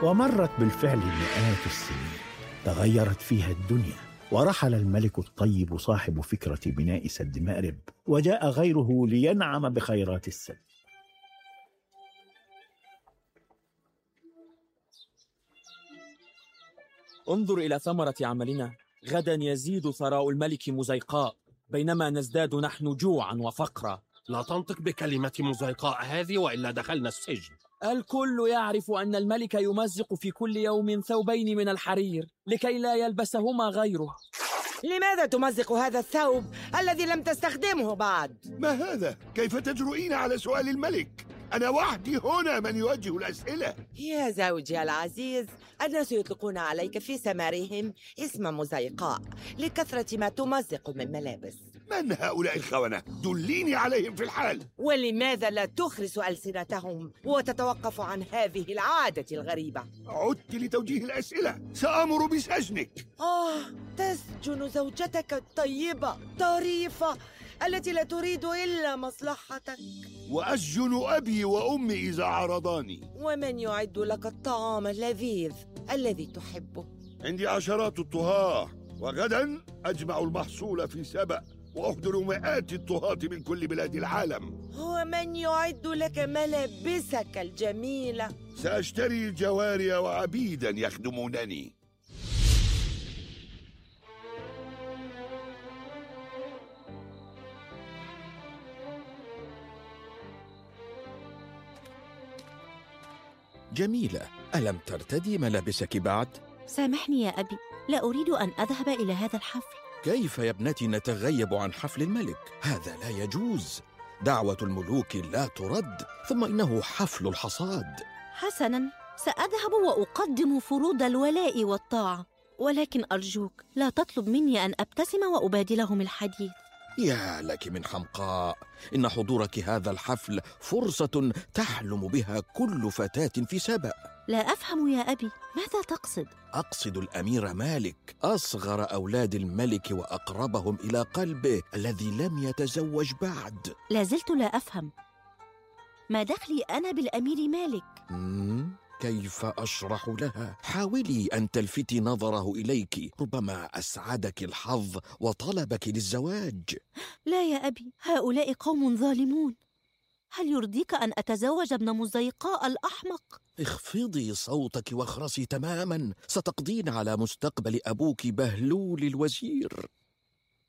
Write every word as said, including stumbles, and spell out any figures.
ومرت بالفعل مئات السنين تغيرت فيها الدنيا، ورحل الملك الطيب صاحب فكرة بناء سد مأرب، وجاء غيره لينعم بخيرات السد. انظر إلى ثمرة عملنا، غدا يزيد ثراء الملك مزيقاء بينما نزداد نحن جوعا وفقرا. لا تنطق بكلمة مزيقاء هذه وإلا دخلنا السجن. الكل يعرف أن الملك يمزق في كل يوم ثوبين من الحرير لكي لا يلبسهما غيره. لماذا تمزق هذا الثوب الذي لم تستخدمه بعد؟ ما هذا؟ كيف تجرؤين على سؤال الملك؟ أنا وحدي هنا من يوجه الأسئلة. يا زوجي العزيز، الناس يطلقون عليك في سمارهم اسم مزيقاء لكثرة ما تمزق من ملابس. من هؤلاء الخونة؟ دليني عليهم في الحال. ولماذا لا تخرس ألسنتهم وتتوقف عن هذه العادة الغريبة؟ عدت لتوجيه الأسئلة، سأمر بسجنك. آه، تسجن زوجتك الطيبة طريفة التي لا تريد إلا مصلحتك. وأسجن أبي وأمي إذا عرضاني. ومن يعد لك الطعام اللذيذ الذي تحبه؟ عندي عشرات الطهاة، وغدا أجمع المحصول في سبأ وأحضر مئات الطهاة من كل بلاد العالم. ومن يعد لك ملابسك الجميلة؟ سأشتري جواري وعبيدا يخدمونني. جميلة، ألم ترتدي ملابسك بعد؟ سامحني يا أبي، لا أريد أن أذهب إلى هذا الحفل. كيف يا ابنتي نتغيب عن حفل الملك؟ هذا لا يجوز، دعوة الملوك لا ترد، ثم إنه حفل الحصاد. حسناً، سأذهب وأقدم فروض الولاء والطاعة، ولكن أرجوك لا تطلب مني أن أبتسم وأبادلهم الحديث. يا لك من حمقاء، إن حضورك هذا الحفل فرصة تحلم بها كل فتاة في سبأ. لا أفهم يا أبي، ماذا تقصد؟ أقصد الأمير مالك، أصغر أولاد الملك وأقربهم إلى قلبه، الذي لم يتزوج بعد. لا زلت لا أفهم، ما دخلي أنا بالأمير مالك؟ مم؟ كيف أشرح لها؟ حاولي أن تلفتي نظره إليك، ربما أسعدك الحظ وطلبك للزواج. لا يا أبي، هؤلاء قوم ظالمون. هل يرضيك أن أتزوج ابن مزيقاء الأحمق؟ اخفضي صوتك واخرسي تماما، ستقضين على مستقبل أبوك بهلول الوزير.